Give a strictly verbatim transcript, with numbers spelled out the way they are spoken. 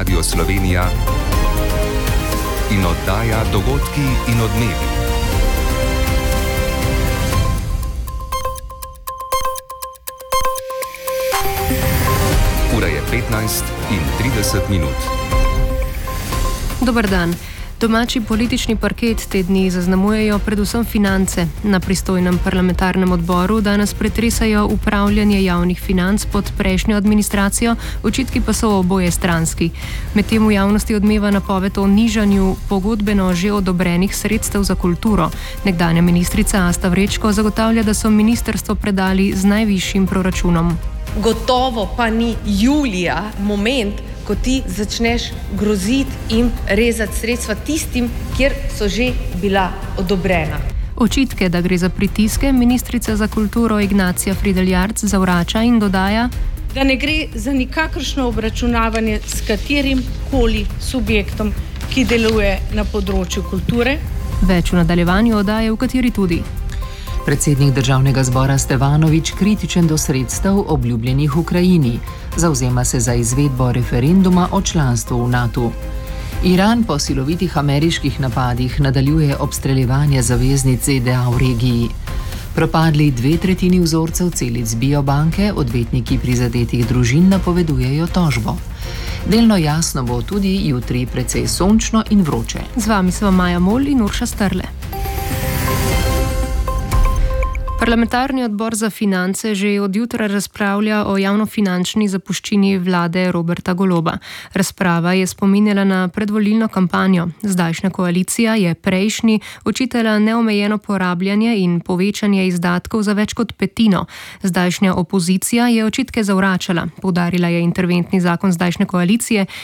Radio Slovenija in oddaja Dogodki in odmevi. Ura je petnajst in trideset minut. Dober dan. Domači politični parket te dni zaznamujejo predvsem finance. Na pristojnem parlamentarnem odboru danes pretresajo upravljanje javnih financ pod prejšnjo administracijo, očitki pa so oboje stranski. Medtem v javnosti odmeva napoved o nižanju pogodbeno že odobrenih sredstev za kulturo. Nekdanja ministrica Asta Vrečko zagotavlja, da so ministrstvo predali z najvišjim proračunom. Gotovo pa ni julija moment, ko ti začneš groziti in rezati sredstva tistim, kjer so že bila odobrena. Očitke, da gre za pritiske, ministrica za kulturo Ignacija Frideljarc zavrača in dodaja, da ne gre za nikakršno obračunavanje s katerim koli subjektom, ki deluje na področju kulture. Več v nadaljevanju oddaje, v kateri tudi. Predsednik državnega zbora Stevanović kritičen do sredstev obljubljenih Ukrajini. Zavzema se za izvedbo referenduma o članstvu v NATO. Iran po silovitih ameriških napadih nadaljuje obstreljevanje zaveznic Z D A v regiji. Propadli dve tretjini vzorcev celic biobanke, odvetniki prizadetih družin napovedujejo tožbo. Delno jasno bo tudi jutri precej sončno in vroče. Z vami sva Maja Mol in Urša Strle. Parlamentarni odbor za finance že od jutra razpravlja o javnofinančni zapuščini vlade Roberta Goloba. Razprava je spominjala na predvolilno kampanjo. Zdajšnja koalicija je prejšnji očitala neomejeno porabljanje in povečanje izdatkov za več kot petino. Zdajšnja opozicija je očitke zavračala. Poudarila je interventni zakon zdajšnje koalicije,